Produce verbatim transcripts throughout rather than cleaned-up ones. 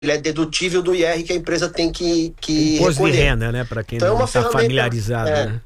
ele é dedutível do I R que a empresa tem que, que Imposto recolher. de renda, né? Para quem então, não é está familiarizado, é, né?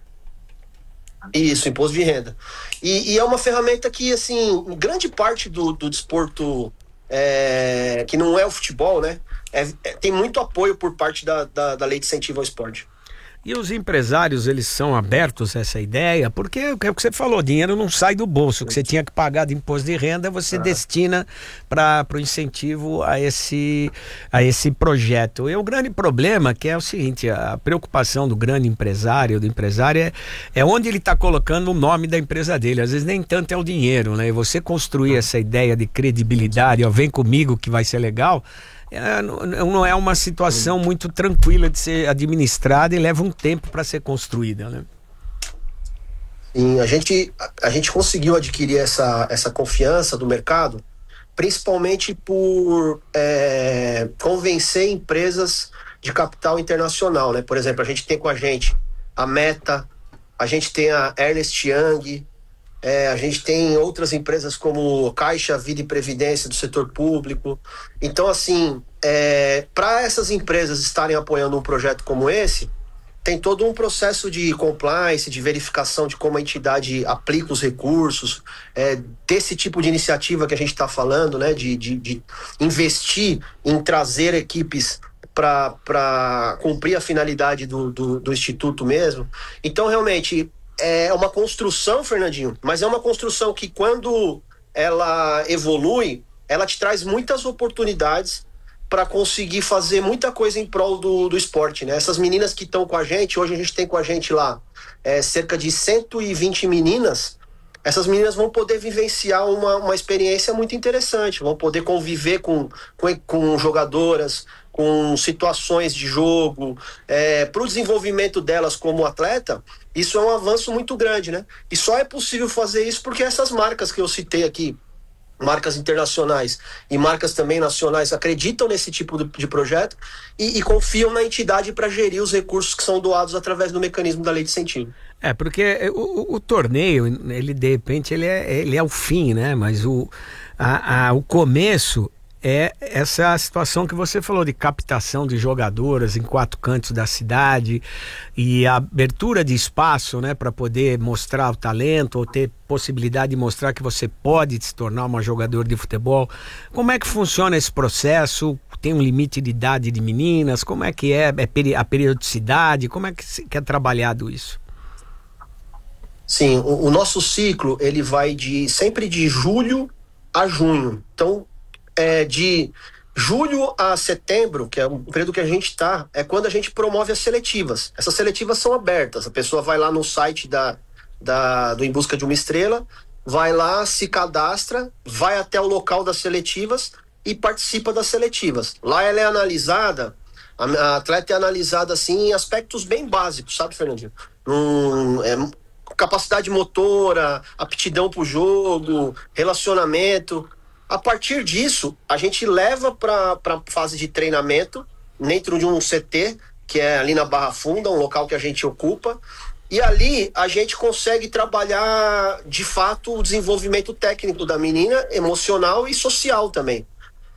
Isso, imposto de renda. E, e é uma ferramenta que, assim, grande parte do, do desporto é, que não é o futebol, né? É, é, tem muito apoio por parte da, da, da lei de incentivo ao esporte. E os empresários, eles são abertos a essa ideia? Porque é o que você falou, dinheiro não sai do bolso. O que você tinha que pagar de imposto de renda, você ah. destina para o incentivo a esse, a esse projeto. E o grande problema que é o seguinte, a preocupação do grande empresário, do empresário, é, é onde ele está colocando o nome da empresa dele. Às vezes nem tanto é o dinheiro, né? E você construir essa ideia de credibilidade, ó, vem comigo que vai ser legal... É, não é uma situação muito tranquila de ser administrada e leva um tempo para ser construída, né? Sim, a gente, a gente conseguiu adquirir essa, essa confiança do mercado, principalmente por é, convencer empresas de capital internacional, né? Por exemplo, a gente tem com a gente a Meta, a gente tem a Ernst Young, É, a gente tem outras empresas como Caixa, Vida e Previdência do setor público. Então, assim, é, para essas empresas estarem apoiando um projeto como esse, tem todo um processo de compliance, de verificação de como a entidade aplica os recursos, é, desse tipo de iniciativa que a gente está falando, né, de, de, de investir em trazer equipes para cumprir a finalidade do, do, do Instituto mesmo. Então, realmente... É uma construção, Fernandinho, mas é uma construção que quando ela evolui, ela te traz muitas oportunidades para conseguir fazer muita coisa em prol do, do esporte, né? Essas meninas que estão com a gente, hoje a gente tem com a gente lá é, cerca de cento e vinte meninas, essas meninas vão poder vivenciar uma, uma experiência muito interessante, vão poder conviver com, com, com jogadoras, com situações de jogo, é, para o desenvolvimento delas como atleta, isso é um avanço muito grande, né? E só é possível fazer isso porque essas marcas que eu citei aqui, marcas internacionais e marcas também nacionais, acreditam nesse tipo de, de projeto e, e confiam na entidade para gerir os recursos que são doados através do mecanismo da lei de incentivo. É, porque o, o, o torneio, ele de repente, ele é, ele é o fim, né? Mas o, a, a, o começo... é essa situação que você falou de captação de jogadoras em quatro cantos da cidade e a abertura de espaço, né, para poder mostrar o talento ou ter possibilidade de mostrar que você pode se tornar uma jogadora de futebol. Como é que funciona esse processo? Tem um limite de idade de meninas? Como é que é, é a periodicidade? Como é que é trabalhado isso? Sim, o, o nosso ciclo ele vai de sempre de julho a junho. Então É, de julho a setembro, que é o período que a gente está, é quando a gente promove as seletivas. Essas seletivas são abertas, a pessoa vai lá no site da, da, do Em Busca de uma Estrela, vai lá, se cadastra, vai até o local das seletivas e participa das seletivas. Lá ela é analisada, a, a atleta é analisada assim, em aspectos bem básicos, sabe, Fernandinho? Um, é, capacidade motora, aptidão para o jogo, relacionamento... A partir disso, a gente leva para a fase de treinamento dentro de um C T, que é ali na Barra Funda, um local que a gente ocupa, e ali a gente consegue trabalhar de fato o desenvolvimento técnico da menina, emocional e social também.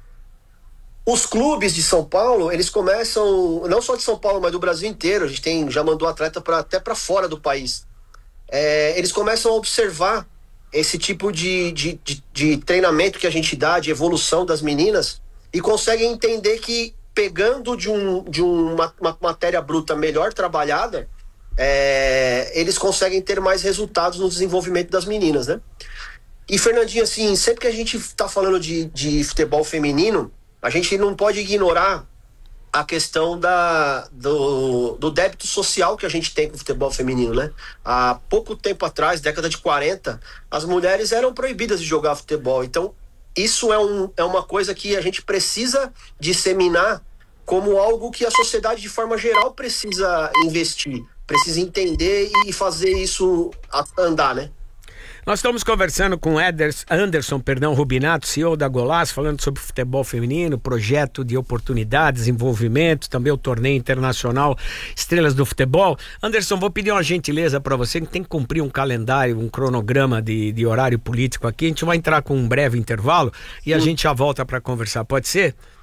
Os clubes de São Paulo, eles começam, não só de São Paulo, mas do Brasil inteiro, a gente tem, já mandou atleta pra, até para fora do país. É, eles começam a observar esse tipo de, de, de, de treinamento que a gente dá, de evolução das meninas, e conseguem entender que pegando de, um, de uma, uma matéria bruta melhor trabalhada, é, eles conseguem ter mais resultados no desenvolvimento das meninas, né? E, Fernandinho, assim, sempre que a gente está falando de, de futebol feminino, a gente não pode ignorar a questão da, do, do débito social que a gente tem com o futebol feminino, né? Há pouco tempo atrás, década de quarenta, as mulheres eram proibidas de jogar futebol. Então, isso é, um, é uma coisa que a gente precisa disseminar como algo que a sociedade, de forma geral, precisa investir, precisa entender e fazer isso andar, né? Nós estamos conversando com Anderson, Anderson perdão, Rubinato, C E O da Golas, falando sobre futebol feminino, projeto de oportunidades, desenvolvimento, também o torneio internacional Estrelas do Futebol. Anderson, vou pedir uma gentileza para você, que tem que cumprir um calendário, um cronograma de, de horário político aqui. A gente vai entrar com um breve intervalo e a gente já volta para conversar, pode ser?